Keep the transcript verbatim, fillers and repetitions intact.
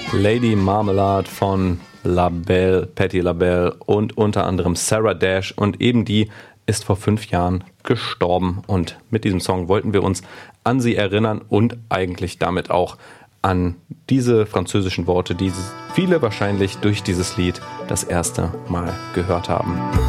Lady Marmalade von LaBelle, Patti LaBelle und unter anderem Sarah Dash, und eben die ist vor fünf Jahren gestorben, und mit diesem Song wollten wir uns an sie erinnern und eigentlich damit auch an diese französischen Worte, die viele wahrscheinlich durch dieses Lied das erste Mal gehört haben.